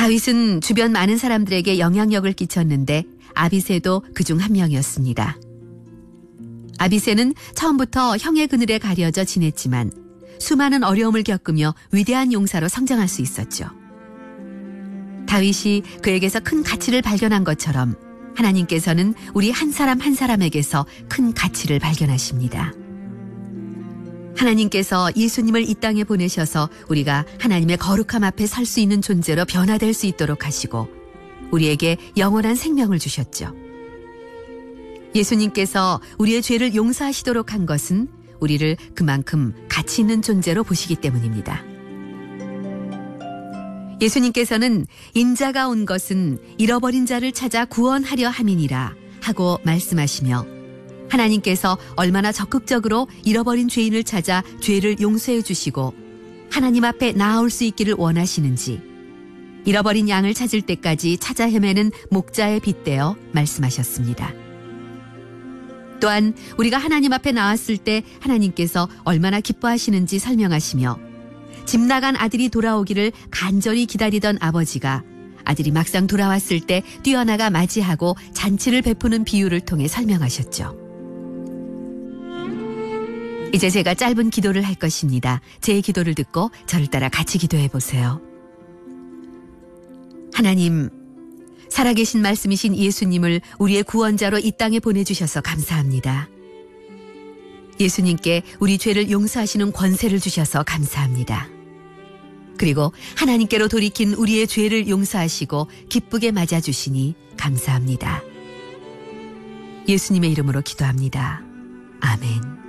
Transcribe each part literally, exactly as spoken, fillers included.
다윗은 주변 많은 사람들에게 영향력을 끼쳤는데 아비새도 그중 한 명이었습니다. 아비새는 처음부터 형의 그늘에 가려져 지냈지만 수많은 어려움을 겪으며 위대한 용사로 성장할 수 있었죠. 다윗이 그에게서 큰 가치를 발견한 것처럼 하나님께서는 우리 한 사람 한 사람에게서 큰 가치를 발견하십니다. 하나님께서 예수님을 이 땅에 보내셔서 우리가 하나님의 거룩함 앞에 설 수 있는 존재로 변화될 수 있도록 하시고 우리에게 영원한 생명을 주셨죠. 예수님께서 우리의 죄를 용서하시도록 한 것은 우리를 그만큼 가치 있는 존재로 보시기 때문입니다. 예수님께서는 인자가 온 것은 잃어버린 자를 찾아 구원하려 함이니라 하고 말씀하시며 하나님께서 얼마나 적극적으로 잃어버린 죄인을 찾아 죄를 용서해 주시고 하나님 앞에 나아올 수 있기를 원하시는지 잃어버린 양을 찾을 때까지 찾아 헤매는 목자에 빗대어 말씀하셨습니다. 또한 우리가 하나님 앞에 나왔을 때 하나님께서 얼마나 기뻐하시는지 설명하시며 집 나간 아들이 돌아오기를 간절히 기다리던 아버지가 아들이 막상 돌아왔을 때 뛰어나가 맞이하고 잔치를 베푸는 비유를 통해 설명하셨죠. 이제 제가 짧은 기도를 할 것입니다. 제 기도를 듣고 저를 따라 같이 기도해 보세요. 하나님, 살아계신 말씀이신 예수님을 우리의 구원자로 이 땅에 보내주셔서 감사합니다. 예수님께 우리 죄를 용서하시는 권세를 주셔서 감사합니다. 그리고 하나님께로 돌이킨 우리의 죄를 용서하시고 기쁘게 맞아주시니 감사합니다. 예수님의 이름으로 기도합니다. 아멘.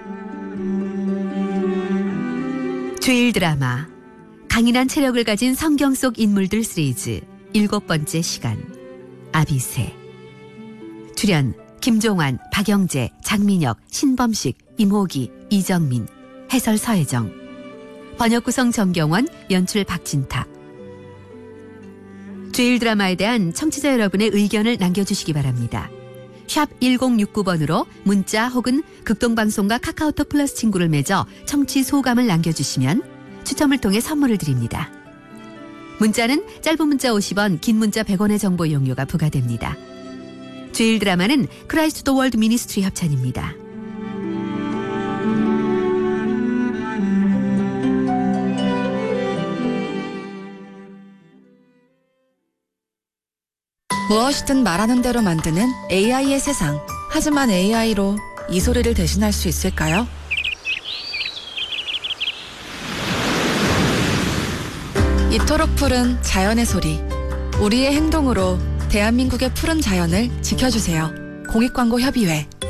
주일 드라마 강인한 체력을 가진 성경 속 인물들 시리즈 일곱 번째 시간 아비새. 출연 김종환, 박영재, 장민혁, 신범식, 임호기, 이정민, 해설 서혜정, 번역 구성 정경원, 연출 박진탁. 주일 드라마에 대한 청취자 여러분의 의견을 남겨주시기 바랍니다. 샵 일공육구 번으로 문자 혹은 극동방송과 카카오톡 플러스 친구를 맺어 청취 소감을 남겨주시면 추첨을 통해 선물을 드립니다. 문자는 짧은 문자 오십 원, 긴 문자 백 원의 정보 이용료가 부과됩니다. 주일 드라마는 크라이스트 더 월드 미니스트리 협찬입니다. 무엇이든 말하는 대로 만드는 에이아이의 세상. 하지만 에이아이로 이 소리를 대신할 수 있을까요? 이토록 푸른 자연의 소리. 우리의 행동으로 대한민국의 푸른 자연을 지켜주세요. 공익광고 협의회.